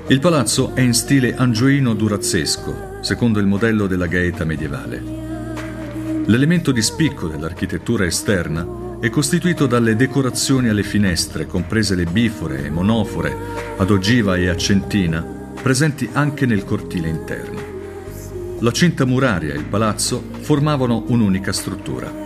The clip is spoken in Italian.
Il palazzo è in stile angioino-durazzesco, secondo il modello della Gaeta medievale. L'elemento di spicco dell'architettura esterna è costituito dalle decorazioni alle finestre, comprese le bifore e monofore, ad ogiva e a centina, presenti anche nel cortile interno. La cinta muraria e il palazzo formavano un'unica struttura.